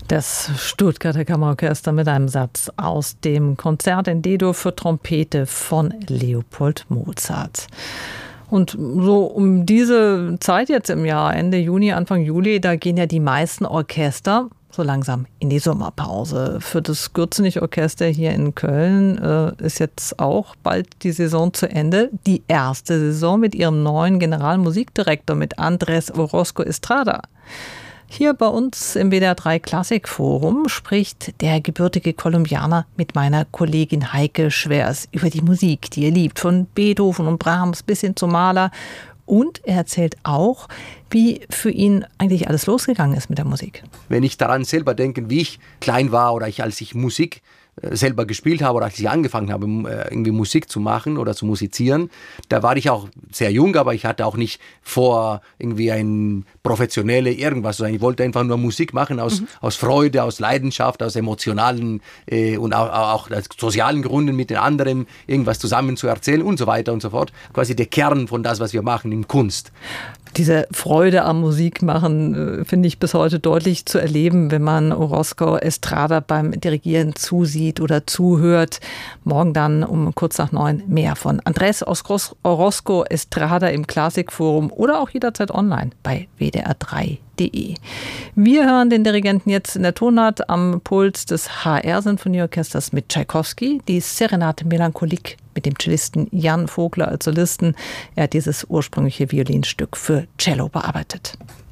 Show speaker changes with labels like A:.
A: Das Stuttgarter Kammerorchester mit einem Satz aus dem Konzert in D-Dur für Trompete von Leopold Mozart. Und so um diese Zeit jetzt im Jahr, Ende Juni, Anfang Juli, da gehen ja die meisten Orchester so langsam in die Sommerpause. Für das Gürzenich-Orchester hier in Köln ist jetzt auch bald die Saison zu Ende. Die erste Saison mit ihrem neuen Generalmusikdirektor, mit Andrés Orozco Estrada. Hier bei uns im WDR 3 Klassikforum spricht der gebürtige Kolumbianer mit meiner Kollegin Heike Schwers über die Musik, die er liebt, von Beethoven und Brahms bis hin zu Mahler. Und er erzählt auch, wie für ihn eigentlich alles losgegangen ist mit der Musik.
B: Wenn ich daran selber denke, wie ich klein war oder als ich Musik selber gespielt habe oder als ich angefangen habe, irgendwie Musik zu machen oder zu musizieren, da war ich auch sehr jung, aber ich hatte auch nicht vor, irgendwie ein professionelle irgendwas zu sein. Ich wollte einfach nur Musik machen aus Freude, aus Leidenschaft, aus emotionalen und auch aus sozialen Gründen mit den anderen irgendwas zusammen zu erzählen und so weiter und so fort. Quasi der Kern von das, was wir machen in Kunst.
A: Diese Freude am Musikmachen finde ich bis heute deutlich zu erleben, wenn man Orozco Estrada beim Dirigieren zusieht oder zuhört. Morgen dann um kurz nach 9 mehr von Andrés Orozco Estrada im Klassikforum oder auch jederzeit online bei wdr3.de. Wir hören den Dirigenten jetzt in der Tonart am Puls des HR-Sinfonieorchesters mit Tschaikowski, die Serenade Melancholique mit dem Cellisten Jan Vogler als Solisten. Er hat dieses ursprüngliche Violinstück für Cello bearbeitet.